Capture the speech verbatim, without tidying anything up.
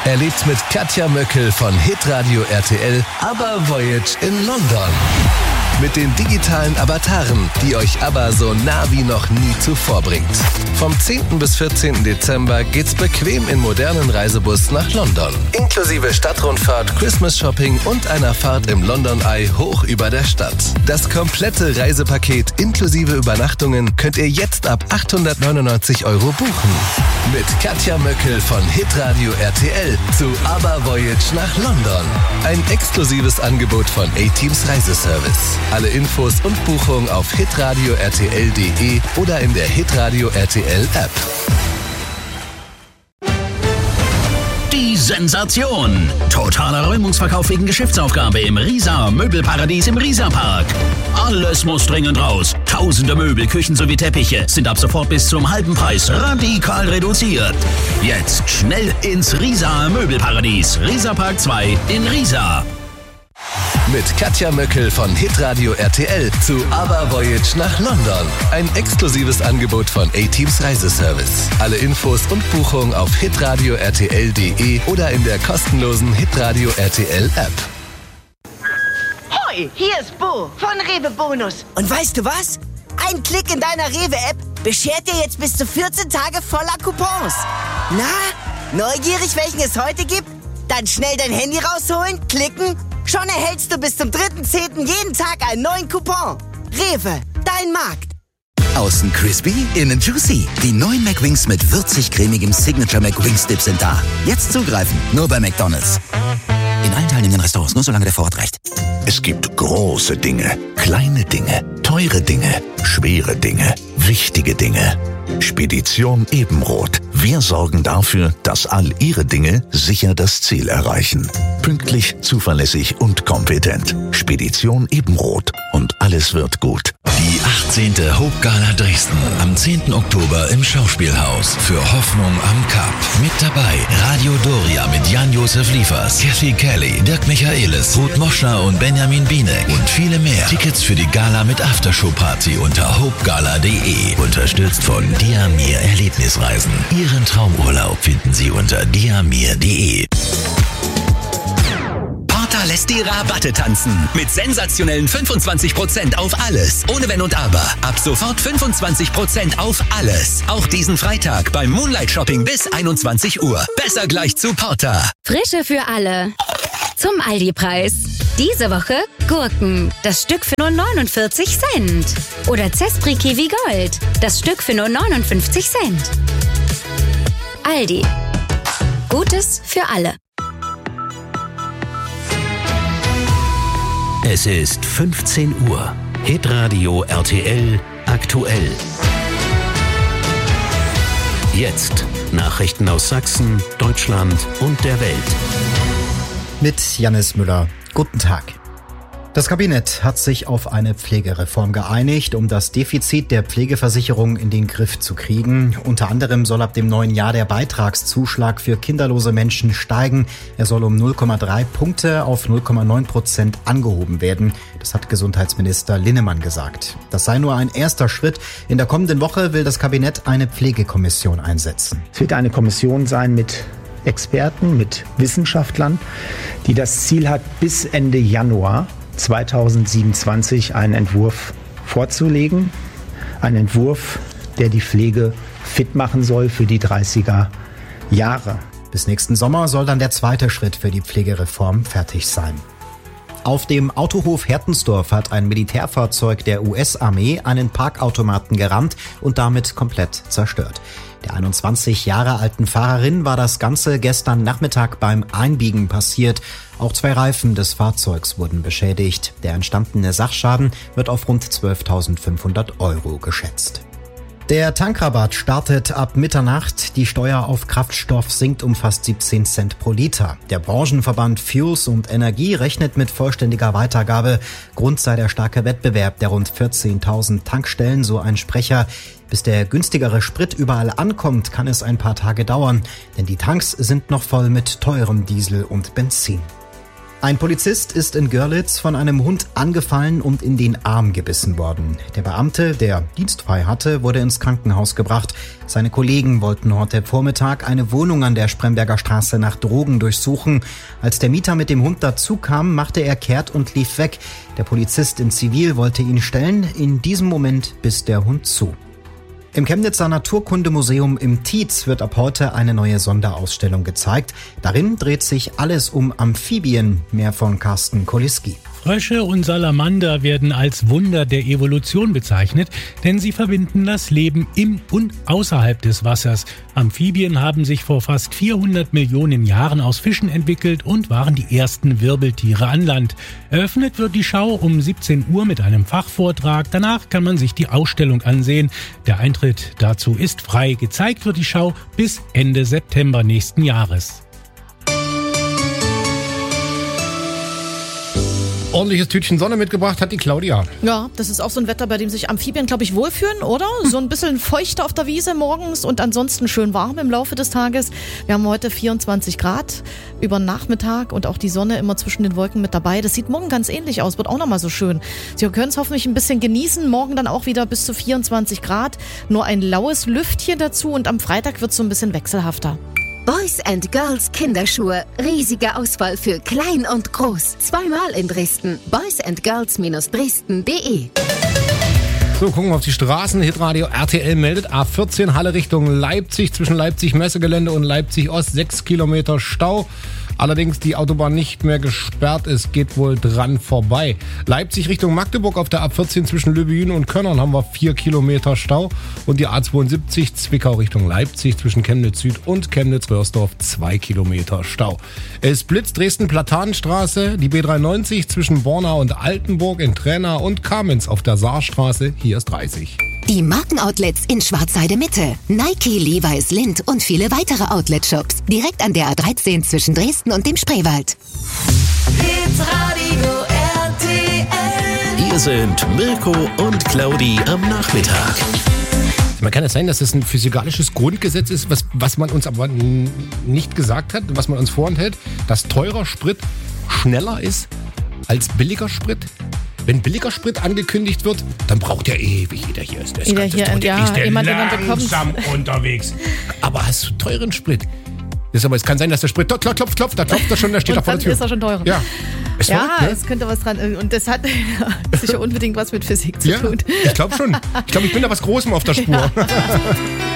Erlebt mit Katja Möckel von Hitradio R T L ABBA Voyage in London. Mit den digitalen Avataren, die euch ABBA so nah wie noch nie zuvor bringt. Vom zehnten bis vierzehnten Dezember geht's bequem in modernen Reisebus nach London. Inklusive Stadtrundfahrt, Christmas Shopping und einer Fahrt im London Eye hoch über der Stadt. Das komplette Reisepaket inklusive Übernachtungen könnt ihr jetzt ab achthundertneunundneunzig Euro buchen. Mit Katja Möckel von Hitradio R T L zu ABBA Voyage nach London. Ein exklusives Angebot von A-Teams Reiseservice. Alle Infos und Buchungen auf hitradio r t l punkt d e oder in der Hitradio R T L App. Die Sensation! Totaler Räumungsverkauf wegen Geschäftsaufgabe im Riesa Möbelparadies im Riesa-Park. Alles muss dringend raus. Tausende Möbel, Küchen sowie Teppiche sind ab sofort bis zum halben Preis radikal reduziert. Jetzt schnell ins Riesa Möbelparadies. Riesa-Park zwei in Riesa. Mit Katja Möckel von Hitradio R T L zu ABBA Voyage nach London. Ein exklusives Angebot von A-Teams Reiseservice. Alle Infos und Buchungen auf hitradio r t l punkt d e oder in der kostenlosen Hitradio R T L App. Hoi, hier ist Bo von Rewe Bonus. Und weißt du was? Ein Klick in deiner Rewe-App beschert dir jetzt bis zu vierzehn Tage voller Coupons. Na, neugierig, welchen es heute gibt? Dann schnell dein Handy rausholen, klicken. Schon erhältst du bis zum dritten zehnten jeden Tag einen neuen Coupon. Rewe, dein Markt. Außen crispy, innen juicy. Die neuen McWings mit würzig-cremigem Signature McWings Dip sind da. Jetzt zugreifen, nur bei McDonald's. In allen teilnehmenden Restaurants, nur solange der Vorrat reicht. Es gibt große Dinge, kleine Dinge, teure Dinge, schwere Dinge, wichtige Dinge. Spedition Ebenroth. Wir sorgen dafür, dass all Ihre Dinge sicher das Ziel erreichen. Pünktlich, zuverlässig und kompetent. Spedition Ebenroth. Und alles wird gut. Die achtzehnte Hope Gala Dresden am zehnten Oktober im Schauspielhaus für Hoffnung am Kap. Mit dabei Radio Doria mit Jan-Josef Liefers, Kathy Kelly, Dirk Michaelis, Ruth Moschner und Benjamin Bienek und viele mehr. Tickets für die Gala mit Aftershow-Party unter hopegala punkt de. Unterstützt von Diamir Erlebnisreisen. Ihren Traumurlaub finden Sie unter diamir punkt de. Porter lässt die Rabatte tanzen. Mit sensationellen fünfundzwanzig Prozent auf alles. Ohne Wenn und Aber. Ab sofort fünfundzwanzig Prozent auf alles. Auch diesen Freitag beim Moonlight Shopping bis einundzwanzig Uhr. Besser gleich zu Porter. Frische für alle. Zum Aldi-Preis. Diese Woche Gurken. Das Stück für nur neunundvierzig Cent. Oder Zespri Kiwi Gold. Das Stück für nur neunundfünfzig Cent. Aldi. Gutes für alle. Es ist fünfzehn Uhr. Hitradio R T L aktuell. Jetzt Nachrichten aus Sachsen, Deutschland und der Welt. Mit Jannis Müller. Guten Tag. Das Kabinett hat sich auf eine Pflegereform geeinigt, um das Defizit der Pflegeversicherung in den Griff zu kriegen. Unter anderem soll ab dem neuen Jahr der Beitragszuschlag für kinderlose Menschen steigen. Er soll um null Komma drei Punkte auf null Komma neun Prozent angehoben werden. Das hat Gesundheitsminister Linnemann gesagt. Das sei nur ein erster Schritt. In der kommenden Woche will das Kabinett eine Pflegekommission einsetzen. Es wird eine Kommission sein mit Experten, mit Wissenschaftlern, die das Ziel hat, bis Ende Januar zweitausendsiebenundzwanzig einen Entwurf vorzulegen. Ein Entwurf, der die Pflege fit machen soll für die dreißiger Jahre. Bis nächsten Sommer soll dann der zweite Schritt für die Pflegereform fertig sein. Auf dem Autohof Hertensdorf hat ein Militärfahrzeug der U S-Armee einen Parkautomaten gerammt und damit komplett zerstört. Der einundzwanzig Jahre alten Fahrerin war das Ganze gestern Nachmittag beim Einbiegen passiert. Auch zwei Reifen des Fahrzeugs wurden beschädigt. Der entstandene Sachschaden wird auf rund zwölftausendfünfhundert Euro geschätzt. Der Tankrabatt startet ab Mitternacht. Die Steuer auf Kraftstoff sinkt um fast siebzehn Cent pro Liter. Der Branchenverband Fuels und Energie rechnet mit vollständiger Weitergabe. Grund sei der starke Wettbewerb der rund vierzehntausend Tankstellen, so ein Sprecher. Bis der günstigere Sprit überall ankommt, kann es ein paar Tage dauern, denn die Tanks sind noch voll mit teurem Diesel und Benzin. Ein Polizist ist in Görlitz von einem Hund angefallen und in den Arm gebissen worden. Der Beamte, der dienstfrei hatte, wurde ins Krankenhaus gebracht. Seine Kollegen wollten heute Vormittag eine Wohnung an der Spremberger Straße nach Drogen durchsuchen. Als der Mieter mit dem Hund dazukam, machte er kehrt und lief weg. Der Polizist in Zivil wollte ihn stellen. In diesem Moment biss der Hund zu. Im Chemnitzer Naturkundemuseum im Tietz wird ab heute eine neue Sonderausstellung gezeigt. Darin dreht sich alles um Amphibien. Mehr von Carsten Koliski. Frösche und Salamander werden als Wunder der Evolution bezeichnet, denn sie verbinden das Leben im und außerhalb des Wassers. Amphibien haben sich vor fast vierhundert Millionen Jahren aus Fischen entwickelt und waren die ersten Wirbeltiere an Land. Eröffnet wird die Schau um siebzehn Uhr mit einem Fachvortrag. Danach kann man sich die Ausstellung ansehen. Der Eintritt dazu ist frei. Gezeigt wird die Schau bis Ende September nächsten Jahres. Ordentliches Tütchen Sonne mitgebracht hat die Claudia. Ja, das ist auch so ein Wetter, bei dem sich Amphibien, glaube ich, wohlfühlen, oder? So ein bisschen feuchter auf der Wiese morgens und ansonsten schön warm im Laufe des Tages. Wir haben heute vierundzwanzig Grad über den Nachmittag und auch die Sonne immer zwischen den Wolken mit dabei. Das sieht morgen ganz ähnlich aus, wird auch nochmal so schön. Sie können es hoffentlich ein bisschen genießen. Morgen dann auch wieder bis zu vierundzwanzig Grad. Nur ein laues Lüftchen dazu und am Freitag wird es so ein bisschen wechselhafter. Boys and Girls Kinderschuhe. Riesige Auswahl für klein und groß. Zweimal in Dresden. boys and girls Dresden punkt de. So, gucken wir auf die Straßen. Hitradio R T L meldet A vierzehn Halle Richtung Leipzig. Zwischen Leipzig Messegelände und Leipzig Ost sechs Kilometer Stau. Allerdings die Autobahn nicht mehr gesperrt ist, geht wohl dran vorbei. Leipzig Richtung Magdeburg auf der A vierzehn zwischen Lübben und Könnern haben wir vier Kilometer Stau. Und die A zweiundsiebzig Zwickau Richtung Leipzig zwischen Chemnitz Süd und Chemnitz-Röhrsdorf zwei Kilometer Stau. Es blitzt Dresden-Platanenstraße, die B dreiundneunzig zwischen Bornau und Altenburg in Trenna und Kamenz auf der Saarstraße, hier ist dreißig. Die Markenoutlets in Schwarzheide Mitte. Nike, Levi's, Lindt und viele weitere Outlet-Shops. Direkt an der A dreizehn zwischen Dresden und dem Spreewald. Hitradio R T L. Hier sind Mirko und Claudi am Nachmittag. Man kann es sein, dass das ein physikalisches Grundgesetz ist, was, was man uns aber n- nicht gesagt hat, was man uns vorenthält, dass teurer Sprit schneller ist als billiger Sprit. Wenn billiger Sprit angekündigt wird, dann braucht er ewig, jeder hier ist. Das jeder hier, Trottel, ja, ist der jemand, langsam unterwegs. Aber hast du teuren Sprit? Das aber, es kann sein, dass der Sprit, klopft, klopft, klopft, da klopft er schon, da steht er vor der Tür. Ist er schon teurer. Ja, es, ja, war, ne? es könnte was dran. Und das hat sicher unbedingt was mit Physik zu ja, tun. Ich glaube schon. Ich glaube, ich bin da was Großem auf der Spur. Ja.